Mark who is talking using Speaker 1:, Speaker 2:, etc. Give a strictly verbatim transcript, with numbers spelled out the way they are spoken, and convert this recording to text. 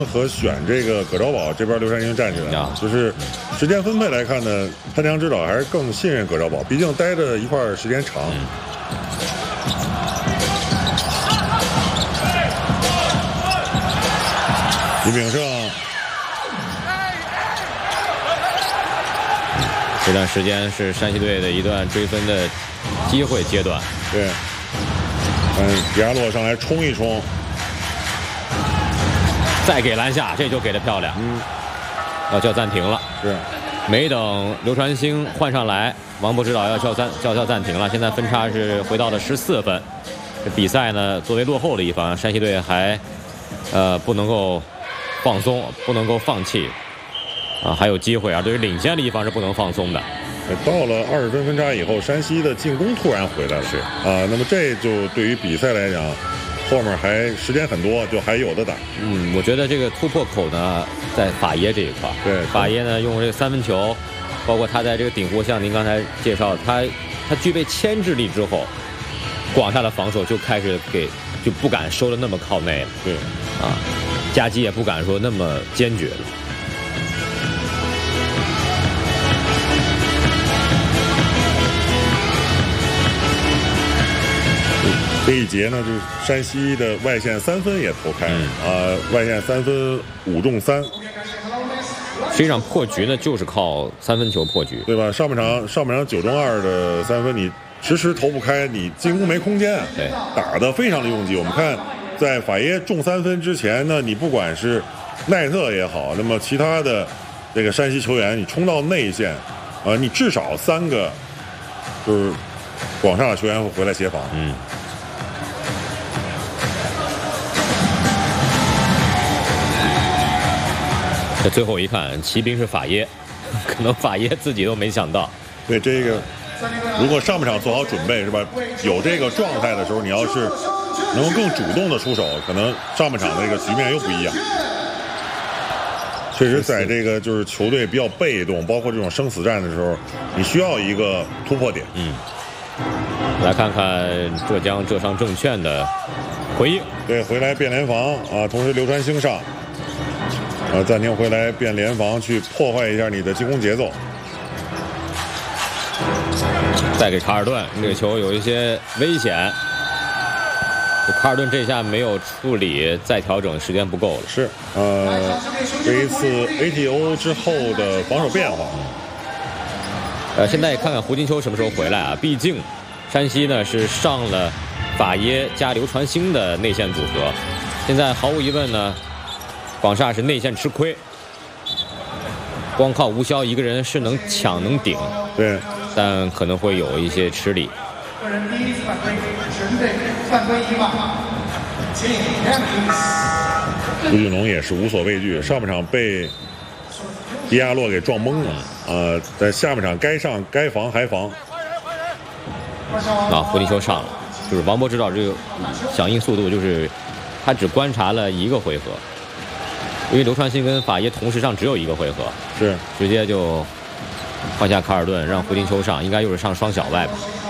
Speaker 1: 和选这个葛兆宝这边刘传兴站起来，就是时间分配来看呢，潘强指导还是更信任葛兆宝，毕竟待的一块时间长。嗯、李炳胜，
Speaker 2: 这段时间是山西队的一段追分的机会阶段。
Speaker 1: 对，嗯，迪亚洛上来冲一冲。
Speaker 2: 再给篮下，这就给的漂亮。嗯，要叫暂停了。
Speaker 1: 是，
Speaker 2: 没等刘传兴换上来，王博指导要叫暂叫叫暂停了。现在分差是回到了十四分。这比赛呢，作为落后的一方，山西队还呃不能够放松，不能够放弃啊，还有机会啊。对于领先的一方是不能放松的。
Speaker 1: 到了二十分分差以后，山西的进攻突然回来了。
Speaker 2: 是
Speaker 1: 啊，那么这就对于比赛来讲。 后面还时间很多，就还有的打。
Speaker 2: 嗯，我觉得这个突破口呢，在法耶这一块。
Speaker 1: 对，
Speaker 2: 法耶呢用这个三分球，包括他在这个顶弧，像您刚才介绍，他他具备牵制力之后，广厦的防守就开始给就不敢收的那么靠内了。
Speaker 1: 对，
Speaker 2: 啊，夹击也不敢说那么坚决了。
Speaker 1: 这一节呢，就是山西的外线三分也投开了，啊、嗯呃，外线三分五中三。
Speaker 2: 实际上破局呢，就是靠三分球破局，
Speaker 1: 对吧？上半场上半场九中二的三分，你迟迟投不开，你进攻没空间，
Speaker 2: 对，
Speaker 1: 打得非常的拥挤。我们看，在法耶中三分之前呢，你不管是奈特也好，那么其他的这个山西球员，你冲到内线，啊、呃，你至少三个就是广厦的球员会回来协防，
Speaker 2: 嗯。 这最后一看，骑兵是法耶，可能法耶自己都没想到。
Speaker 1: 对这个，如果上半场做好准备是吧？有这个状态的时候，你要是能够更主动的出手，可能上半场的这个局面又不一样。确实，在这个就是球队比较被动，包括这种生死战的时候，你需要一个突破点。
Speaker 2: 嗯。来看看浙江浙商证券的回应。
Speaker 1: 对，回来变联防啊，同时刘传兴上。 呃，暂停回来变联防，去破坏一下你的进攻节奏。
Speaker 2: 再给卡尔顿，这个球有一些危险。卡尔顿这下没有处理，再调整时间不够了。
Speaker 1: 是，呃，这一次 A T O 之后的防守变化。
Speaker 2: 呃，现在看看胡金秋什么时候回来啊？毕竟山西呢是上了法耶加刘传兴的内线组合，现在毫无疑问呢。 广厦是内线吃亏，光靠吴骁一个人是能抢能顶，
Speaker 1: 对，
Speaker 2: 但可能会有一些吃力。个人第一次犯规，全队犯规一码，
Speaker 1: 朱俊龙也是无所畏惧，上半场被迪亚洛给撞懵了，呃，在下半场该上该防还防。
Speaker 2: 啊，胡金秋上了，就是王博指导这个响应速度，就是他只观察了一个回合。 因为刘传兴跟法耶同时上只有一个回合，
Speaker 1: 是
Speaker 2: 直接就换下卡尔顿，让胡金秋上，应该又是上双小外吧。